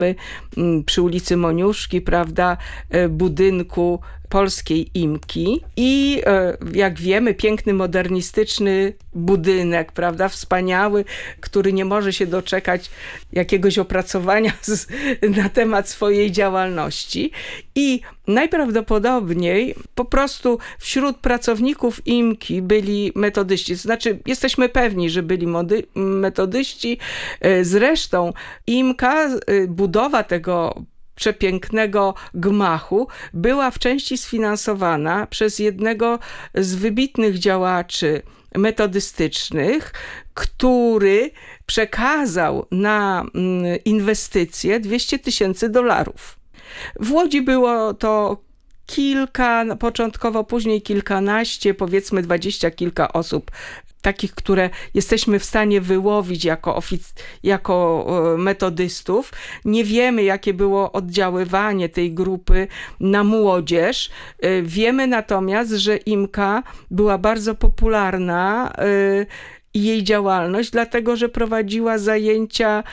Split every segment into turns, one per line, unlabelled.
przy ulicy Moniuszki, prawda, budynku Polskiej Imki i jak wiemy, piękny, modernistyczny budynek, prawda, wspaniały, który nie może się doczekać jakiegoś opracowania na temat swojej działalności i najprawdopodobniej po prostu wśród pracowników Imki byli metodyści, to znaczy jesteśmy pewni, że byli metodyści. Zresztą Imka, budowa tego przepięknego gmachu była w części sfinansowana przez jednego z wybitnych działaczy metodystycznych, który przekazał na inwestycje $200,000. W Łodzi było to kilka, początkowo, później kilkanaście, powiedzmy 20 kilka osób, takich, które jesteśmy w stanie wyłowić jako metodystów. Nie wiemy, jakie było oddziaływanie tej grupy na młodzież. Wiemy natomiast, że Imka była bardzo popularna i jej działalność, dlatego że prowadziła zajęcia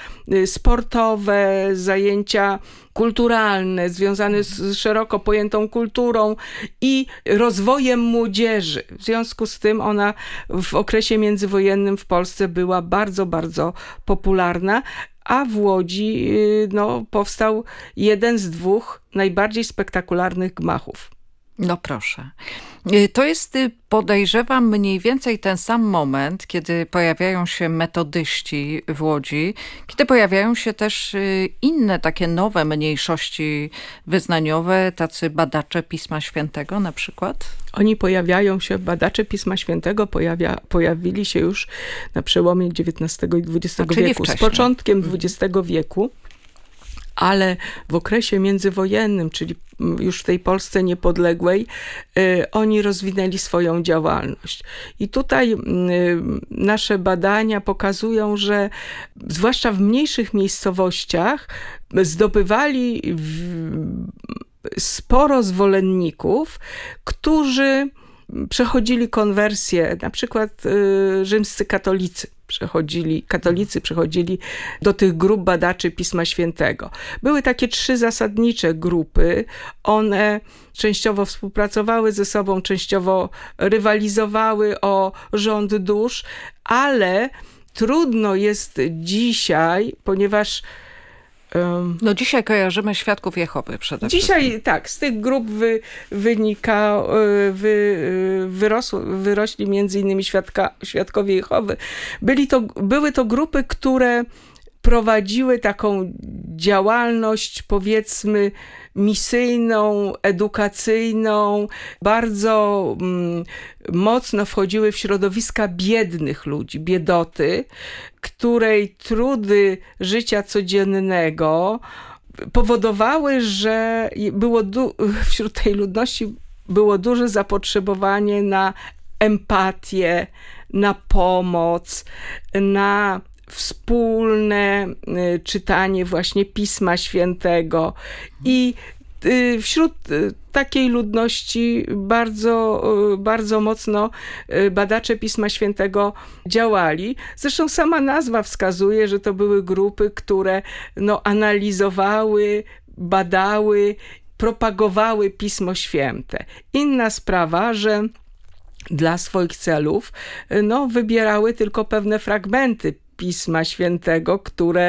sportowe, zajęcia kulturalne, związane z szeroko pojętą kulturą i rozwojem młodzieży. W związku z tym ona w okresie międzywojennym w Polsce była bardzo, bardzo popularna, a w Łodzi powstał jeden z dwóch najbardziej spektakularnych gmachów.
No proszę. To jest, podejrzewam, mniej więcej ten sam moment, kiedy pojawiają się metodyści w Łodzi, kiedy pojawiają się też inne takie nowe mniejszości wyznaniowe, tacy badacze Pisma Świętego na przykład?
Oni pojawiają się, badacze Pisma Świętego pojawili się już na przełomie XIX i XX wieku, z początkiem XX wieku. Ale w okresie międzywojennym, czyli już w tej Polsce niepodległej, oni rozwinęli swoją działalność. I tutaj nasze badania pokazują, że zwłaszcza w mniejszych miejscowościach zdobywali sporo zwolenników, którzy przechodzili konwersję, na przykład rzymscy katolicy przechodzili do tych grup badaczy Pisma Świętego. Były takie 3 zasadnicze grupy. One częściowo współpracowały ze sobą, częściowo rywalizowały o rząd dusz, ale trudno jest dzisiaj, ponieważ
dzisiaj kojarzymy Świadków Jehowy przede wszystkim.
Dzisiaj tak, z tych grup wyrośli między innymi Świadkowie Jehowy. Były to grupy, które prowadziły taką działalność, powiedzmy, misyjną, edukacyjną, bardzo mocno wchodziły w środowiska biednych ludzi, biedoty, której trudy życia codziennego powodowały, że wśród tej ludności było duże zapotrzebowanie na empatię, na pomoc, na wspólne czytanie właśnie Pisma Świętego i wśród takiej ludności bardzo, bardzo mocno badacze Pisma Świętego działali. Zresztą sama nazwa wskazuje, że to były grupy, które analizowały, badały, propagowały Pismo Święte. Inna sprawa, że dla swoich celów wybierały tylko pewne fragmenty Pisma Świętego,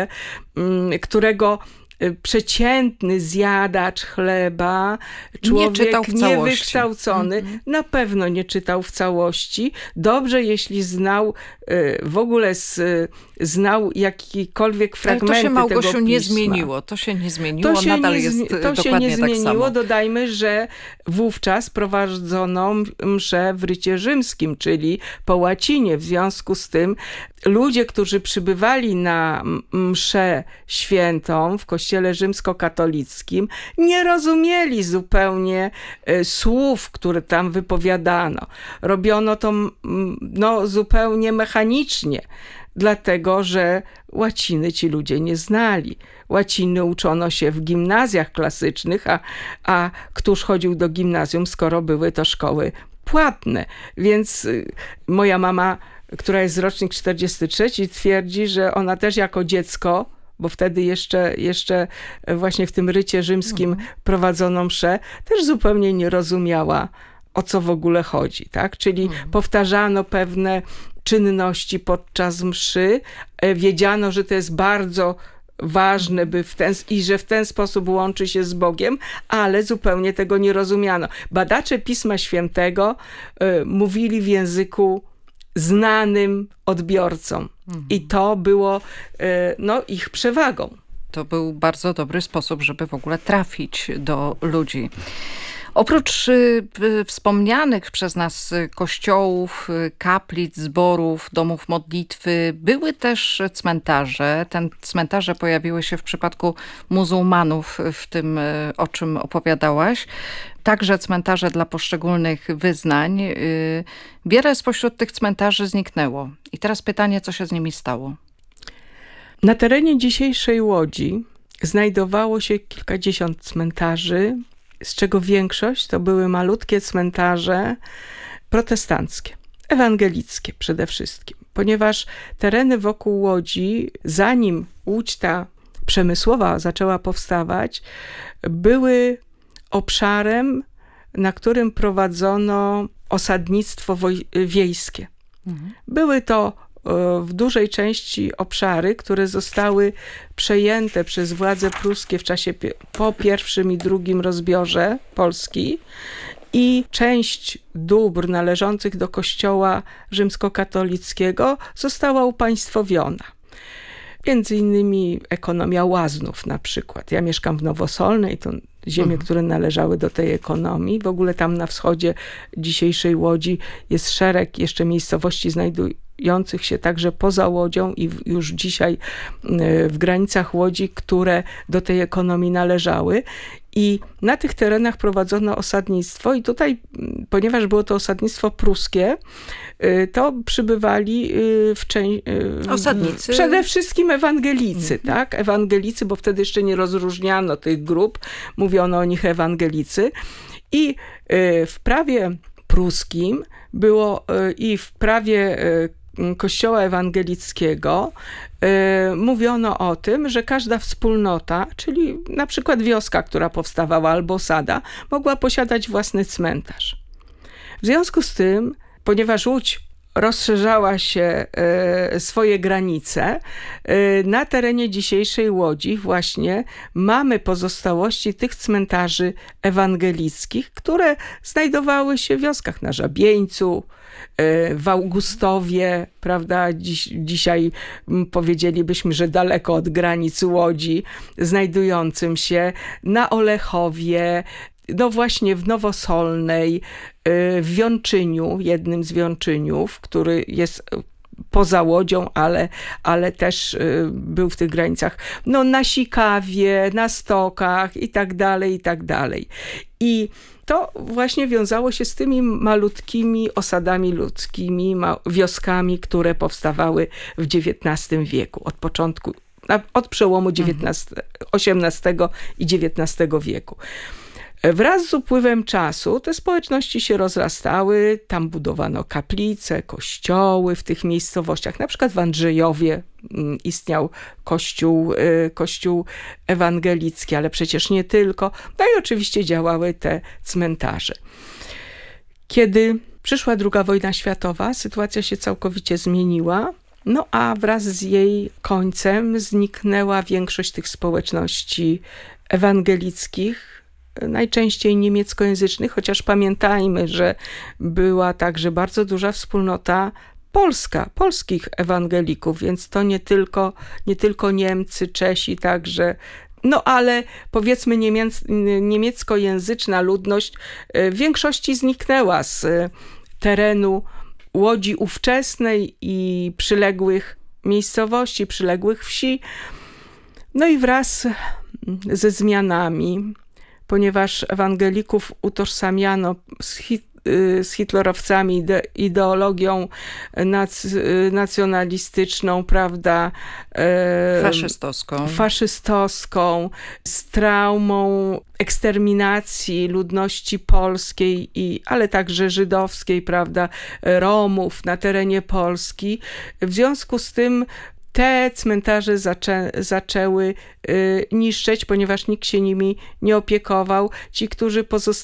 którego przeciętny zjadacz chleba, człowiek niewykształcony, na pewno nie czytał w całości. Dobrze, jeśli znał w ogóle znał jakikolwiek fragmenty tego pisma.
Ale to się, Małgosiu, nie zmieniło. To się nie zmieniło, nadal jest dokładnie tak samo.
Dodajmy, że wówczas prowadzono mszę w rycie rzymskim, czyli po łacinie. W związku z tym ludzie, którzy przybywali na mszę świętą w kościele rzymskokatolickim, nie rozumieli zupełnie słów, które tam wypowiadano. Robiono to zupełnie mechanicznie, dlatego że łaciny ci ludzie nie znali. Łaciny uczono się w gimnazjach klasycznych, a któż chodził do gimnazjum, skoro były to szkoły płatne. Więc moja mama, która jest z rocznik 43, twierdzi, że ona też jako dziecko bo wtedy jeszcze właśnie w tym rycie rzymskim prowadzono mszę, też zupełnie nie rozumiała, o co w ogóle chodzi, tak? Czyli powtarzano pewne czynności podczas mszy, wiedziano, że to jest bardzo ważne, i że w ten sposób łączy się z Bogiem, ale zupełnie tego nie rozumiano. Badacze Pisma Świętego mówili w języku znanym odbiorcom i to było ich przewagą.
To był bardzo dobry sposób, żeby w ogóle trafić do ludzi. Oprócz wspomnianych przez nas kościołów, kaplic, zborów, domów modlitwy, były też cmentarze. Te cmentarze pojawiły się w przypadku muzułmanów, w tym, o czym opowiadałaś. Także cmentarze dla poszczególnych wyznań. Wiele spośród tych cmentarzy zniknęło. I teraz pytanie, co się z nimi stało?
Na terenie dzisiejszej Łodzi znajdowało się kilkadziesiąt cmentarzy, z czego większość to były malutkie cmentarze protestanckie, ewangelickie przede wszystkim, ponieważ tereny wokół Łodzi, zanim Łódź ta przemysłowa zaczęła powstawać, były obszarem, na którym prowadzono osadnictwo wiejskie. Były to w dużej części obszary, które zostały przejęte przez władze pruskie w czasie po pierwszym i drugim rozbiorze Polski i część dóbr należących do kościoła rzymskokatolickiego została upaństwowiona. Między innymi ekonomia Łaznów na przykład. Ja mieszkam w Nowosolnej, to ziemie, które należały do tej ekonomii. W ogóle tam na wschodzie dzisiejszej Łodzi jest szereg jeszcze miejscowości znajdujących się także poza Łodzią i już dzisiaj w granicach Łodzi, które do tej ekonomii należały. I na tych terenach prowadzono osadnictwo i tutaj, ponieważ było to osadnictwo pruskie, to przybywali
osadnicy.
Przede wszystkim ewangelicy, tak? Ewangelicy, bo wtedy jeszcze nie rozróżniano tych grup, mówiono o nich ewangelicy. I w prawie pruskim było i w prawie Kościoła ewangelickiego mówiono o tym, że każda wspólnota, czyli na przykład wioska, która powstawała, albo osada, mogła posiadać własny cmentarz. W związku z tym, ponieważ Łódź rozszerzała się swoje granice, na terenie dzisiejszej Łodzi właśnie mamy pozostałości tych cmentarzy ewangelickich, które znajdowały się w wioskach na Żabieńcu, w Augustowie, prawda, dzisiaj powiedzielibyśmy, że daleko od granic Łodzi, znajdującym się na Olechowie, no właśnie w Nowosolnej, w Wiączyniu, jednym z Wiączyniów, który jest poza Łodzią, ale też był w tych granicach, no na Sikawie, na Stokach i tak dalej, i tak dalej. I to właśnie wiązało się z tymi malutkimi osadami ludzkimi, wioskami, które powstawały w XIX wieku, od przełomu XVIII i XIX wieku. Wraz z upływem czasu te społeczności się rozrastały, tam budowano kaplice, kościoły w tych miejscowościach. Na przykład w Andrzejowie istniał kościół ewangelicki, ale przecież nie tylko. No i oczywiście działały te cmentarze. Kiedy przyszła II wojna światowa, sytuacja się całkowicie zmieniła. No a wraz z jej końcem zniknęła większość tych społeczności ewangelickich, najczęściej niemieckojęzycznych, chociaż pamiętajmy, że była także bardzo duża wspólnota polskich ewangelików, więc to nie tylko Niemcy, Czesi także, no ale powiedzmy niemieckojęzyczna ludność w większości zniknęła z terenu Łodzi ówczesnej i przyległych miejscowości, przyległych wsi. No i wraz ze zmianami, ponieważ ewangelików utożsamiano z hitlerowcami, ideologią nacjonalistyczną, prawda? Faszystowską, z traumą eksterminacji ludności polskiej, ale także żydowskiej, prawda? Romów na terenie Polski. W związku z tym te cmentarze zaczęły niszczeć, ponieważ nikt się nimi nie opiekował. Ci, którzy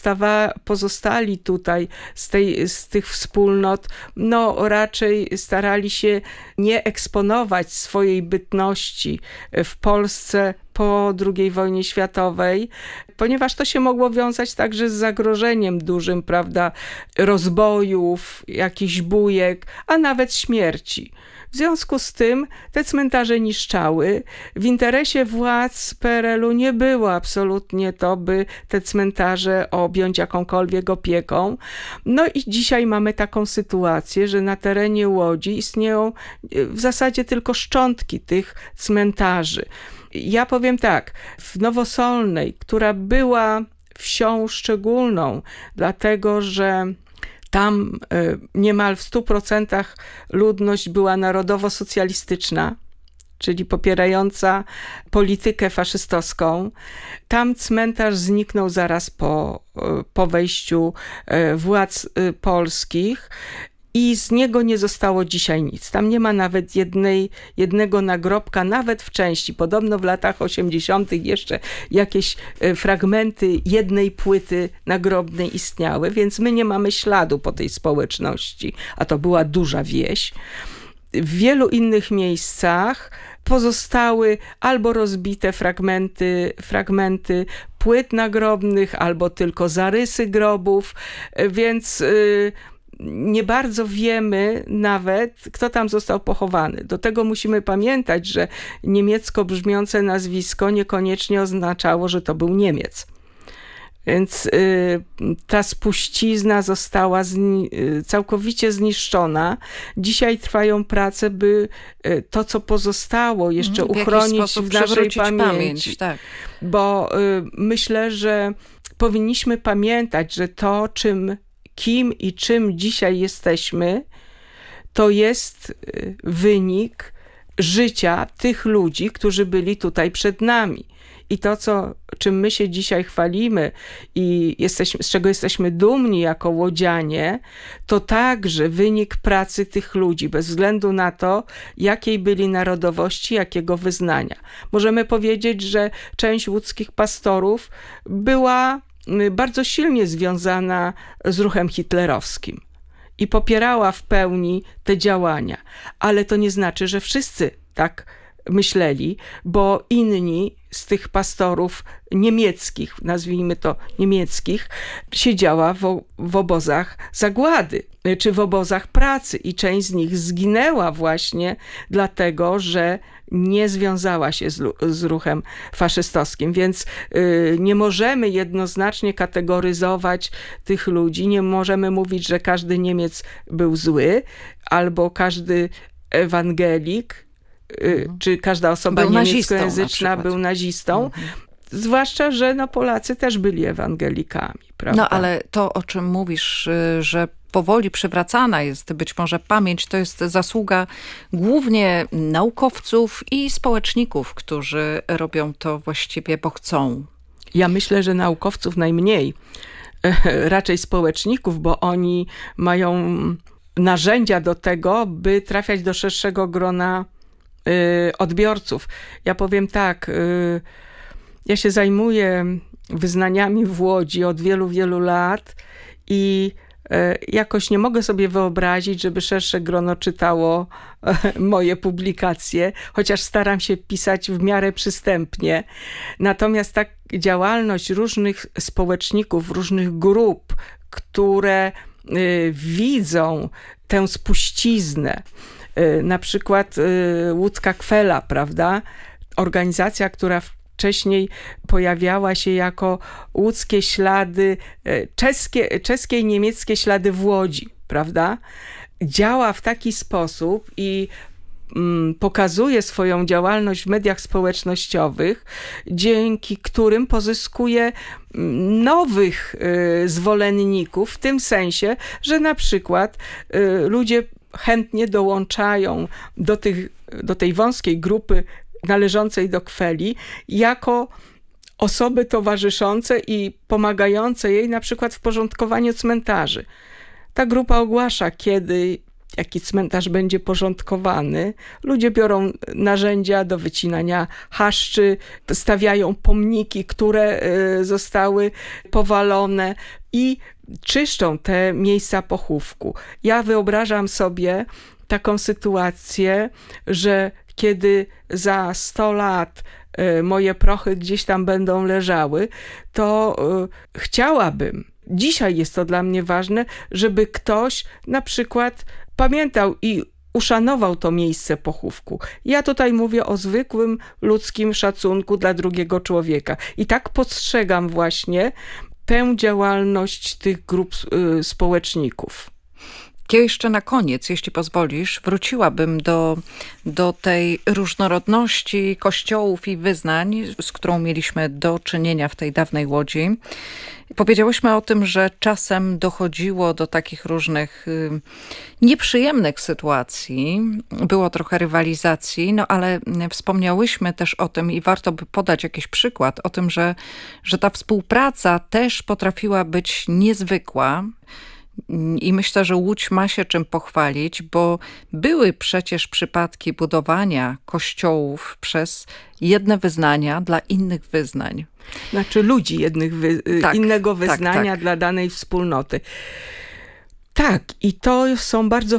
pozostali tutaj z tych wspólnot, no raczej starali się nie eksponować swojej bytności w Polsce po II wojnie światowej, ponieważ to się mogło wiązać także z zagrożeniem dużym, prawda, rozbojów, jakichś bójek, a nawet śmierci. W związku z tym te cmentarze niszczały. W interesie władz PRL-u nie było absolutnie to, by te cmentarze objąć jakąkolwiek opieką. No i dzisiaj mamy taką sytuację, że na terenie Łodzi istnieją w zasadzie tylko szczątki tych cmentarzy. Ja powiem tak, w Nowosolnej, która była wsią szczególną, dlatego że tam niemal w 100% ludność była narodowo-socjalistyczna, czyli popierająca politykę faszystowską. Tam cmentarz zniknął zaraz po wejściu władz polskich i z niego nie zostało dzisiaj nic. Tam nie ma nawet jednego nagrobka, nawet w części. Podobno w latach 80. jeszcze jakieś fragmenty jednej płyty nagrobnej istniały, więc my nie mamy śladu po tej społeczności, a to była duża wieś. W wielu innych miejscach pozostały albo rozbite fragmenty płyt nagrobnych, albo tylko zarysy grobów, więc nie bardzo wiemy nawet, kto tam został pochowany. Do tego musimy pamiętać, że niemiecko brzmiące nazwisko niekoniecznie oznaczało, że to był Niemiec. Więc ta spuścizna została całkowicie zniszczona. Dzisiaj trwają prace, by to, co pozostało, jeszcze uchronić w naszej pamięci.
Tak.
Bo myślę, że powinniśmy pamiętać, że to, kim i czym dzisiaj jesteśmy, to jest wynik życia tych ludzi, którzy byli tutaj przed nami. I to, czym my się dzisiaj chwalimy i z czego jesteśmy dumni jako łodzianie, to także wynik pracy tych ludzi, bez względu na to, jakiej byli narodowości, jakiego wyznania. Możemy powiedzieć, że część łódzkich pastorów była bardzo silnie związana z ruchem hitlerowskim i popierała w pełni te działania. Ale to nie znaczy, że wszyscy tak myśleli, bo inni z tych pastorów niemieckich, nazwijmy to niemieckich, siedziała w obozach zagłady, czy w obozach pracy i część z nich zginęła właśnie dlatego, że nie związała się z ruchem faszystowskim, więc nie możemy jednoznacznie kategoryzować tych ludzi, nie możemy mówić, że każdy Niemiec był zły, albo każdy ewangelik, czy każda osoba niemieckojęzyczna był nazistą. Zwłaszcza, że Polacy też byli ewangelikami, prawda?
No ale to, o czym mówisz, że powoli przywracana jest być może pamięć, to jest zasługa głównie naukowców i społeczników, którzy robią to właściwie, bo chcą.
Ja myślę, że naukowców najmniej, raczej społeczników, bo oni mają narzędzia do tego, by trafiać do szerszego grona odbiorców. Ja powiem tak, ja się zajmuję wyznaniami w Łodzi od wielu, wielu lat i jakoś nie mogę sobie wyobrazić, żeby szersze grono czytało moje publikacje, chociaż staram się pisać w miarę przystępnie. Natomiast tak działalność różnych społeczników, różnych grup, które widzą tę spuściznę, na przykład Łódzka Kwela, prawda? Organizacja, która wcześniej pojawiała się jako łódzkie ślady, czeskie i niemieckie ślady w Łodzi, prawda? Działa w taki sposób i pokazuje swoją działalność w mediach społecznościowych, dzięki którym pozyskuje nowych zwolenników, w tym sensie, że na przykład ludzie chętnie dołączają do tej wąskiej grupy należącej do Kweli jako osoby towarzyszące i pomagające jej na przykład w porządkowaniu cmentarzy. Ta grupa ogłasza, kiedy jaki cmentarz będzie porządkowany. Ludzie biorą narzędzia do wycinania chaszczy, stawiają pomniki, które zostały powalone i czyszczą te miejsca pochówku. Ja wyobrażam sobie taką sytuację, że kiedy za 100 lat moje prochy gdzieś tam będą leżały, to chciałabym, dzisiaj jest to dla mnie ważne, żeby ktoś na przykład pamiętał i uszanował to miejsce pochówku. Ja tutaj mówię o zwykłym ludzkim szacunku dla drugiego człowieka. I tak postrzegam właśnie tę działalność tych grup społeczników.
Ja jeszcze na koniec, jeśli pozwolisz, wróciłabym do tej różnorodności kościołów i wyznań, z którą mieliśmy do czynienia w tej dawnej Łodzi. Powiedziałyśmy o tym, że czasem dochodziło do takich różnych nieprzyjemnych sytuacji. Było trochę rywalizacji, no ale wspomniałyśmy też o tym i warto by podać jakiś przykład o tym, że ta współpraca też potrafiła być niezwykła. I myślę, że Łódź ma się czym pochwalić, bo były przecież przypadki budowania kościołów przez jedne wyznania dla innych wyznań.
Znaczy ludzi innego wyznania
tak.
Dla danej wspólnoty. Tak, i to są bardzo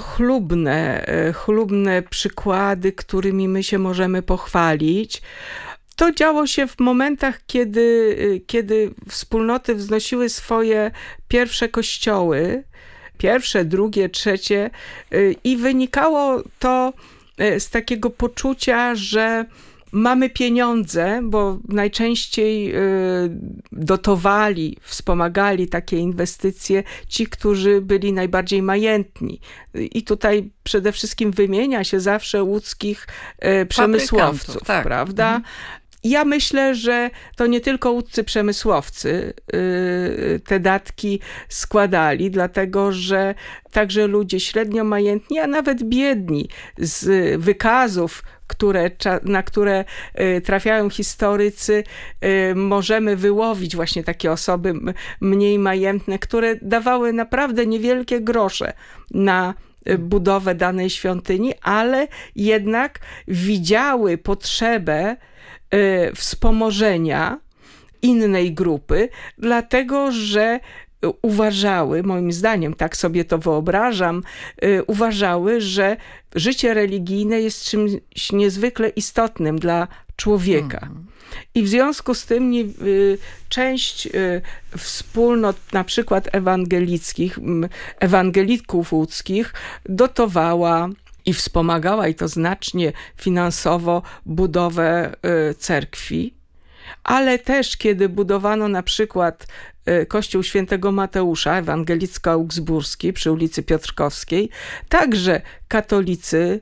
chlubne przykłady, którymi my się możemy pochwalić. To działo się w momentach, kiedy wspólnoty wznosiły swoje pierwsze kościoły, pierwsze, drugie, trzecie i wynikało to z takiego poczucia, że mamy pieniądze, bo najczęściej dotowali, wspomagali takie inwestycje ci, którzy byli najbardziej majętni. I tutaj przede wszystkim wymienia się zawsze łódzkich przemysłowców,
tak.
Prawda? Mhm. Ja myślę, że to nie tylko łódzcy przemysłowcy te datki składali, dlatego że także ludzie średnio majętni, a nawet biedni z wykazów, na które trafiają historycy, możemy wyłowić właśnie takie osoby mniej majętne, które dawały naprawdę niewielkie grosze na budowę danej świątyni, ale jednak widziały potrzebę wspomożenia innej grupy, dlatego że uważały, moim zdaniem, tak sobie to wyobrażam, uważały, że życie religijne jest czymś niezwykle istotnym dla człowieka. I w związku z tym część wspólnot, na przykład ewangelików łódzkich, dotowała i wspomagała, i to znacznie finansowo, budowę cerkwi. Ale też, kiedy budowano na przykład kościół świętego Mateusza, ewangelicko-augsburski przy ulicy Piotrkowskiej, także katolicy,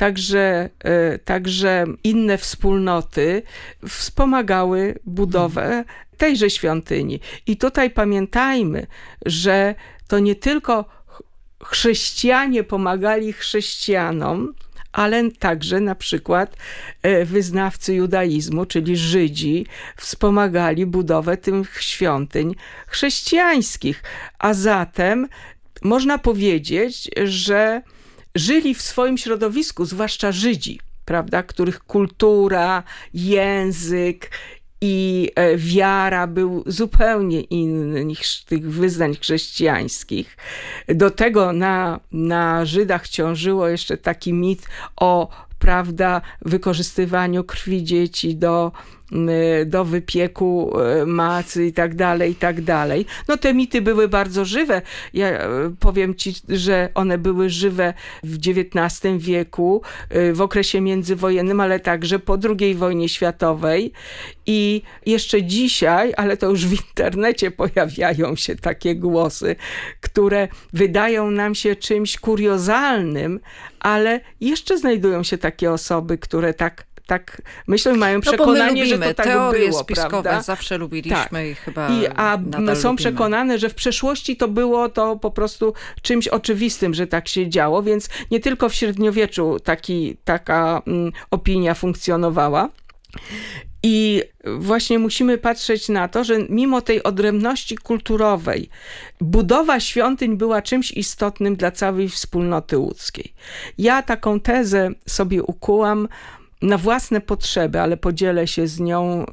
także inne wspólnoty wspomagały budowę tejże świątyni. I tutaj pamiętajmy, że to nie tylko chrześcijanie pomagali chrześcijanom, ale także na przykład wyznawcy judaizmu, czyli Żydzi, wspomagali budowę tych świątyń chrześcijańskich. A zatem można powiedzieć, że żyli w swoim środowisku, zwłaszcza Żydzi, prawda, których kultura, język i wiara był zupełnie inny niż tych wyznań chrześcijańskich. Do tego na Żydach ciążyło jeszcze taki mit o, prawda, wykorzystywaniu krwi dzieci do wypieku macy i tak dalej. No te mity były bardzo żywe. Ja powiem ci, że one były żywe w XIX wieku, w okresie międzywojennym, ale także po II wojnie światowej. I jeszcze dzisiaj, ale to już w internecie pojawiają się takie głosy, które wydają nam się czymś kuriozalnym, ale jeszcze znajdują się takie osoby, które tak myślą i mają przekonanie, że to tak
teorie
było,
spiskowe
prawda?
Zawsze lubiliśmy i chyba
a
nadal
są
lubimy.
przekonane, że w przeszłości to było to po prostu czymś oczywistym, że tak się działo, więc nie tylko w średniowieczu taka opinia funkcjonowała. I właśnie musimy patrzeć na to, że mimo tej odrębności kulturowej, budowa świątyń była czymś istotnym dla całej wspólnoty łódzkiej. Ja taką tezę sobie ukułam na własne potrzeby, ale podzielę się z nią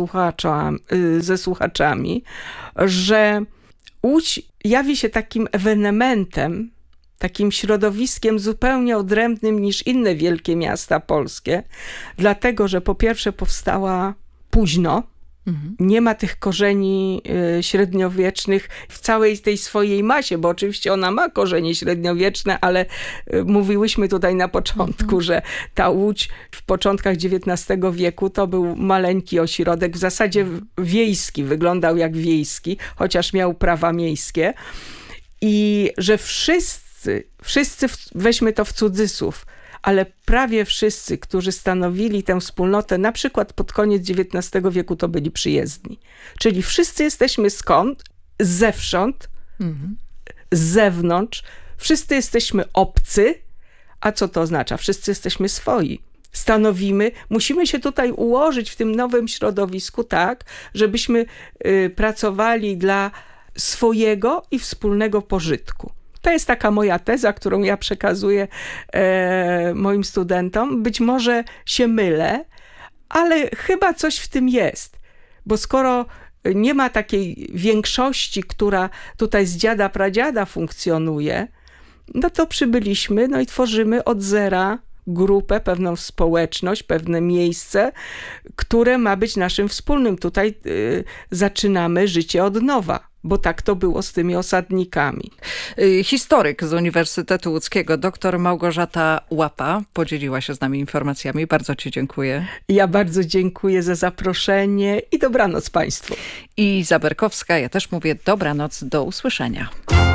ze słuchaczami, że Łódź jawi się takim ewenementem, takim środowiskiem zupełnie odrębnym niż inne wielkie miasta polskie, dlatego, że po pierwsze powstała późno, nie ma tych korzeni średniowiecznych w całej tej swojej masie, bo oczywiście ona ma korzenie średniowieczne, ale mówiłyśmy tutaj na początku, że ta Łódź w początkach XIX wieku to był maleńki ośrodek, w zasadzie wiejski, wyglądał jak wiejski, chociaż miał prawa miejskie. I że wszyscy, weźmy to w cudzysłów, ale prawie wszyscy, którzy stanowili tę wspólnotę, na przykład pod koniec XIX wieku, to byli przyjezdni. Czyli wszyscy jesteśmy skąd? Zewsząd, z zewnątrz. Wszyscy jesteśmy obcy. A co to oznacza? Wszyscy jesteśmy swoi. Stanowimy, musimy się tutaj ułożyć w tym nowym środowisku tak, żebyśmy pracowali dla swojego i wspólnego pożytku. To jest taka moja teza, którą ja przekazuję moim studentom. Być może się mylę, ale chyba coś w tym jest. Bo skoro nie ma takiej większości, która tutaj z dziada pradziada funkcjonuje, no to przybyliśmy, no i tworzymy od zera grupę, pewną społeczność, pewne miejsce, które ma być naszym wspólnym. Tutaj zaczynamy życie od nowa. Bo tak to było z tymi osadnikami.
Historyk z Uniwersytetu Łódzkiego, dr Małgorzata Łapa, podzieliła się z nami informacjami. Bardzo ci dziękuję.
Ja bardzo dziękuję za zaproszenie i dobranoc Państwu.
I Iza Berkowska, ja też mówię dobranoc, do usłyszenia.